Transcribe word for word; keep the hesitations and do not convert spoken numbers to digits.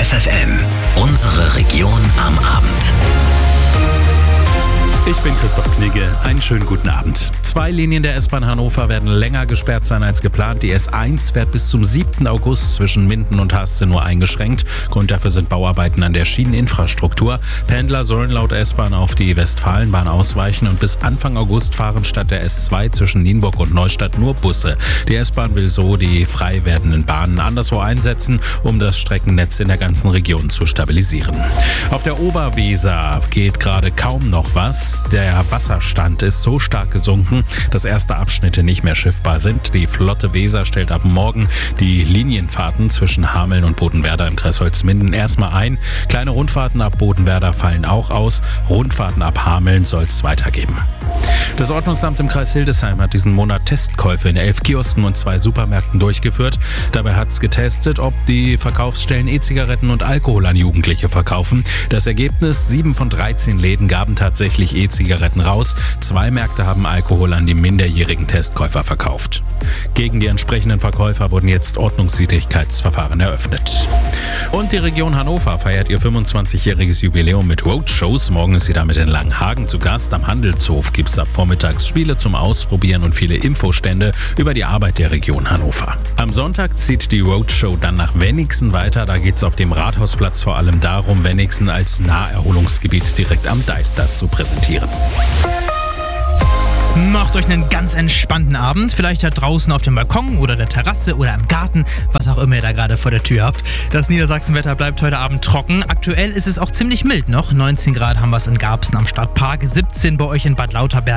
F F M, unsere Region am Abend. Ich bin Christoph Knigge. Einen schönen guten Abend. Zwei Linien der S-Bahn Hannover werden länger gesperrt sein als geplant. Die S eins fährt bis zum siebten August zwischen Minden und Haste nur eingeschränkt. Grund dafür sind Bauarbeiten an der Schieneninfrastruktur. Pendler sollen laut S-Bahn auf die Westfalenbahn ausweichen und bis Anfang August fahren statt der S zwei zwischen Nienburg und Neustadt nur Busse. Die S-Bahn will so die frei werdenden Bahnen anderswo einsetzen, um das Streckennetz in der ganzen Region zu stabilisieren. Auf der Oberweser geht gerade kaum noch was. Der Wasserstand ist so stark gesunken, dass erste Abschnitte nicht mehr schiffbar sind. Die Flotte Weser stellt ab morgen die Linienfahrten zwischen Hameln und Bodenwerder im Kreis Holzminden erstmal ein. Kleine Rundfahrten ab Bodenwerder fallen auch aus. Rundfahrten ab Hameln soll es weitergeben. Das Ordnungsamt im Kreis Hildesheim hat diesen Monat Testkäufe in elf Kiosken und zwei Supermärkten durchgeführt. Dabei hat es getestet, ob die Verkaufsstellen E-Zigaretten und Alkohol an Jugendliche verkaufen. Das Ergebnis: sieben von dreizehn Läden gaben tatsächlich E-Zigaretten raus. Zwei Märkte haben Alkohol an die minderjährigen Testkäufer verkauft. Gegen die entsprechenden Verkäufer wurden jetzt Ordnungswidrigkeitsverfahren eröffnet. Und die Region Hannover feiert ihr fünfundzwanzigjähriges Jubiläum mit Roadshows. Morgen ist sie damit in Langenhagen zu Gast. Am Handelshof gibt es ab vormittags Spiele zum Ausprobieren und viele Infostände über die Arbeit der Region Hannover. Am Sonntag zieht die Roadshow dann nach Wenigsen weiter. Da geht es auf dem Rathausplatz vor allem darum, Wenigsen als Naherholungsgebiet direkt am Deister zu präsentieren. Macht euch einen ganz entspannten Abend, vielleicht da draußen auf dem Balkon oder der Terrasse oder im Garten, was auch immer ihr da gerade vor der Tür habt. Das Niedersachsenwetter bleibt heute Abend trocken. Aktuell ist es auch ziemlich mild noch. neunzehn Grad haben wir es in Garbsen am Stadtpark, siebzehn bei euch in Bad Lauterberg.